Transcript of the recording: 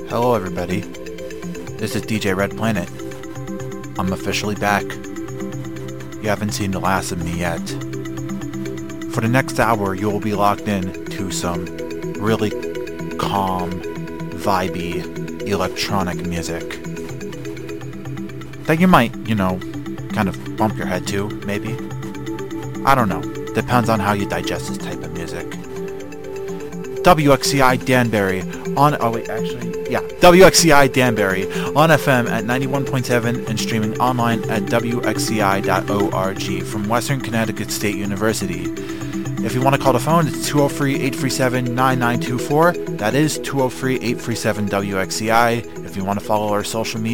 Hello everybody, this is DJ Red Planet. I'm officially back. You haven't seen the last of me yet. For the next hour, you will be locked in to some really calm, vibey, electronic music that you might, kind of bump your head to, maybe. I don't know. Depends on how you digest this type of music. WXCI Danbury on WXCI Danbury on FM at 91.7 and streaming online at WXCI.org from Western Connecticut State University. If you want to call the phone, it's 203-837-9924. That is 203-837-WXCI. If you want to follow our social media,